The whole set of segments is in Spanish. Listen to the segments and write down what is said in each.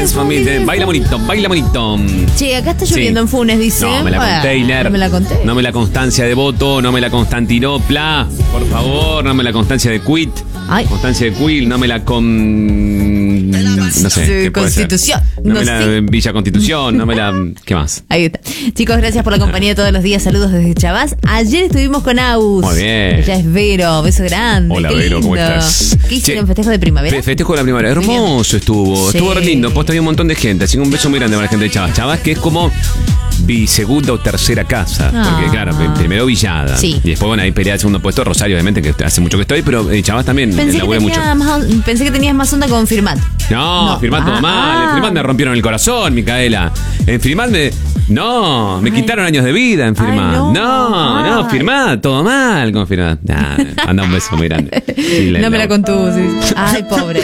dance for me. Baila bonito, baila bonito. Che, acá está lloviendo en Funes, dice. No me la container. No me la conté. No me la Constancia de Voto, no me la Constantinopla. Por favor, no me la Constancia de Quit. Ay. Constancia de Quill, no me la con... No sé, ¿qué puede ser? Constitución. No me la Villa Constitución, no me la... ¿Qué más? Ahí está. Chicos, gracias por la compañía todos los días. Saludos desde Chavás. Ayer estuvimos con Agus. Muy bien. Ella es Vero. Beso grande. Hola, Qué Vero, ¿cómo lindo. estás? ¿Qué hicieron? ¿Festejo de primavera? Festejo de la primavera. Hermoso estuvo. Sí. Estuvo re lindo. Posta, había un montón de gente. Así que un beso muy grande para la gente de Chavás. Chavás, que es como mi segunda o tercera casa. Porque, claro, primero Villada. Sí. Y después, bueno, ahí pelea el segundo puesto. Rosario, obviamente, que hace mucho que estoy. Pero Chavás también laburé mucho. Pensé que tenías más onda con Firmat. No, Firmat todo mal. En Firmat me rompieron el corazón, Micaela. En Firmat me quitaron años de vida en Firmat. Ay, no, Firmat, todo mal con Firmat. Nah, anda un beso muy grande. Sí, No me la contó. Sí. Ay, pobre.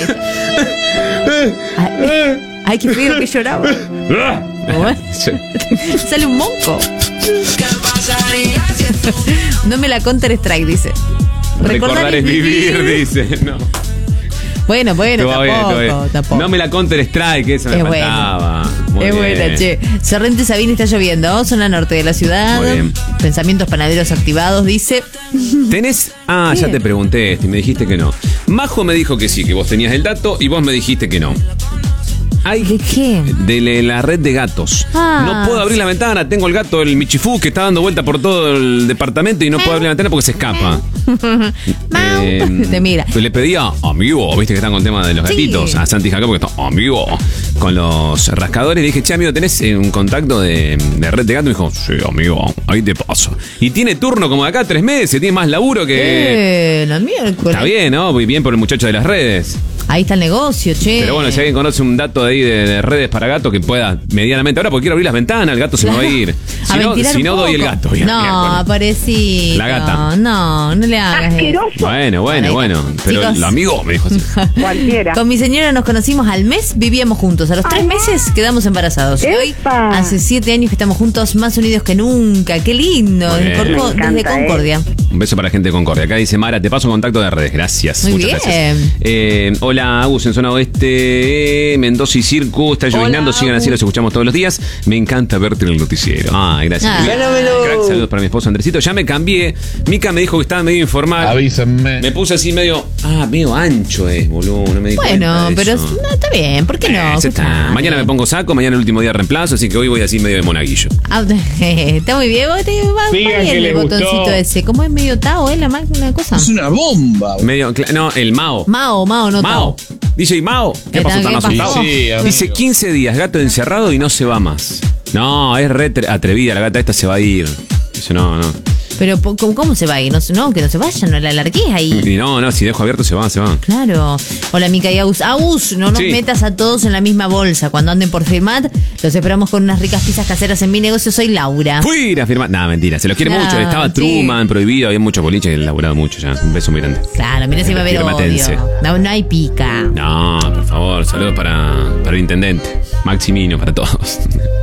Ay, qué feo que lloraba. Sí. Sale un monco. No me la Counter Strike, dice. Recordar es vivir, dice. No. Bueno, Todo tampoco. No me la Counter Strike, eso me Es faltaba. Muy Es bien. buena, che. Sorrento Sabina está lloviendo, zona norte de la ciudad. Muy bien. Pensamientos panaderos activados, dice. ¿Tenés? Ah, ya te pregunté esto y me dijiste que no. Majo me dijo que sí, que vos tenías el dato y vos me dijiste que no. ¿De qué? De la red de gatos. Ah, No puedo abrir la ventana, tengo el gato, el Michifú, que está dando vuelta por todo el departamento y no puedo abrir la ventana porque se escapa. Te mira. Pues le pedí a amigo, viste que están con el tema de los Sí. gatitos, a Santi Jacob, porque está amigo con los rascadores. Le dije, che, amigo, ¿tenés un contacto de red de gato? Me dijo, sí, amigo, ahí te paso. Y tiene turno como de acá 3 meses, tiene más laburo que... La miércoles. Está bien, ¿no? Muy bien por el muchacho de las redes. Ahí está el negocio, che. Pero bueno, si alguien conoce un dato de ahí de redes para gatos que pueda medianamente. Ahora porque quiero abrir las ventanas, el gato se me va a ir. Si no doy el gato. No, parecito. La gata. No le hagas eso. Bueno. Pero Chicos. el amigo me dijo así. Cualquiera. Con mi señora nos conocimos al mes, vivíamos juntos. A los 3 meses quedamos embarazados. Y hoy, ¡Epa! hace 7 años que estamos juntos, más unidos que nunca. Qué lindo. Muy bien. Desde Me encanta, Concordia. Un beso para la gente de Concordia. Acá dice Mara, te paso contacto de redes. Gracias. Muy Muchas bien. gracias. Hola, Agus, en zona oeste, Mendoza y Circo. Está llovinando, sigan así, los escuchamos todos los días. Me encanta verte en el noticiero. Gracias. Ah. Crack, saludos para mi esposo Andresito. Ya me cambié. Mica me dijo que estaba medio informal. Avísenme. Me puse así medio ancho boludo. No me di cuenta de Pero eso. no, está bien. ¿Por qué no? Ya está. Escuchame. Mañana me pongo saco, mañana el último día de reemplazo, así que hoy voy así medio de monaguillo. Está muy bien. Va Digan bien que el les botoncito gustó. ese. ¿Cómo es medio Tao, una cosa? Es una bomba. No, el Mao. Mao, no Mao. Tao. DJ Mao. ¿Qué pasó? ¿Tan ¿Qué asustado? pasó? Sí, amigo. Dice 15 días, gato encerrado y no se va más. No, es re atrevida, la gata esta se va a ir. Dice, no. Pero ¿cómo se va a ir? No, que no se vaya, no la alargues ahí. Y no, si dejo abierto se va. Claro. Hola, Mica y Agus. Agus, no nos Sí. metas a todos en la misma bolsa. Cuando anden por Firmat, los esperamos con unas ricas pizzas caseras en mi negocio. Soy Laura. Fui a firmar. Nah, mentira, se los quiere No, mucho. Estaba sí. Truman, prohibido, había muchos boliches que han laburado mucho ya. Un beso muy grande. Claro, mira si va a haber Firmatense. odio. No hay pica. No, por favor, saludos para el intendente. Maximino, para todos.